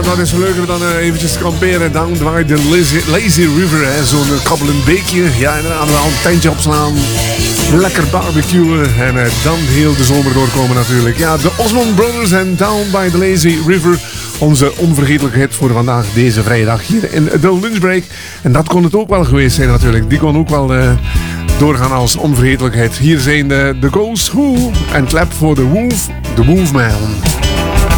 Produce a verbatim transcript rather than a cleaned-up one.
wat is er leuker dan uh, eventjes te kamperen down by the lazy, lazy river. Zo'n uh, kabbelend beekje. Ja, inderdaad, wel een tentje opslaan. Lekker barbecuen. En uh, dan heel de zomer doorkomen natuurlijk. Ja, de Osmond Brothers en Down by the Lazy River. Onze onvergetelijke hit voor vandaag, deze vrijdag hier in de lunchbreak. En dat kon het ook wel geweest zijn natuurlijk. Die kon ook wel uh, doorgaan als onvergetelijkheid. Hier zijn de, de Ghost Who en Clap for the Wolf, the Wolfman.